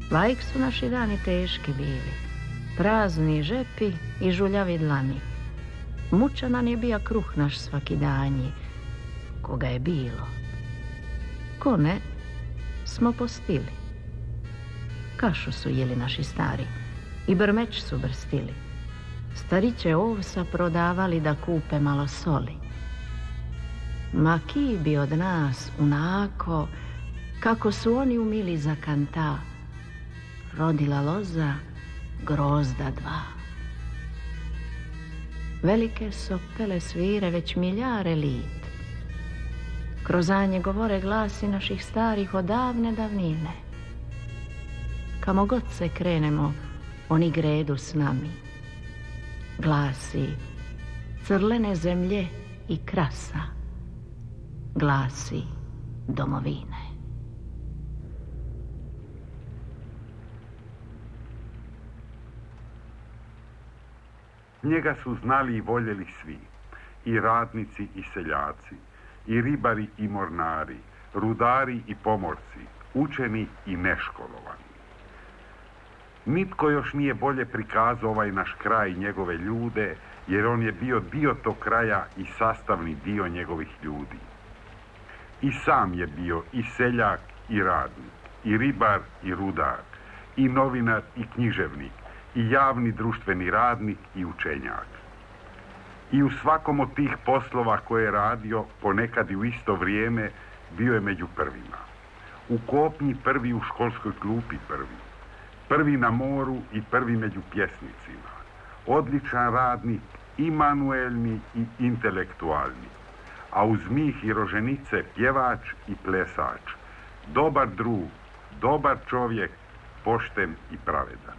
Vajk su naši dani teški bili, prazni žepi i žuljavi dlani. Mučan nam je bija kruh naš svaki danji, koga je bilo. Ko ne, smo postili. Kašu su jeli naši stari i brmeć su brstili. Stariće ovsa prodavali da kupe malo soli. Ma ki bi od nas unako, kako su oni umili za kanta, rodila loza grozda dva. Velike sopele svire već miljare lit. Kroz anje govore glasi naših starih od davne davnine. Kamo god se krenemo, oni gredu s nami. Glasi crlene zemlje i krasa, glasi domovine. Njega su znali i voljeli svi, i radnici i seljaci, i ribari i mornari, rudari i pomorci, učeni i neškolovani. Nitko još nije bolje prikazao ovaj naš kraj i njegove ljude, jer on je bio dio tog kraja i sastavni dio njegovih ljudi. I sam je bio i seljak i radnik, i ribar i rudar, i novinar i književnik, i javni društveni radnik i učenjak. I u svakom od tih poslova koje je radio, ponekad i u isto vrijeme, bio je među prvima. U kopnji prvi, u školskoj klupi prvi. Prvi na moru i prvi među pjesnicima. Odličan radnik, i manuelni i intelektualni. A uz mih i roženice pjevač i plesač. Dobar drug, dobar čovjek, pošten i pravedan.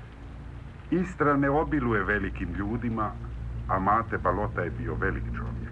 Istra ne obiluje velikim ljudima, a Mate Balota je bio velik čovjek.